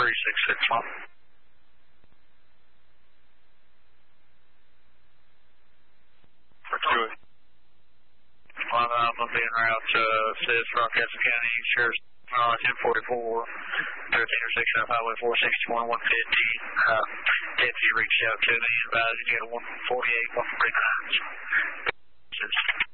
366 mile. Good. Well, I'm going to be en route to Rockcastle County Sheriff's 1044, direct intersection of Highway 461, 150. Deputy reached out to me and advised he had a 148, 149.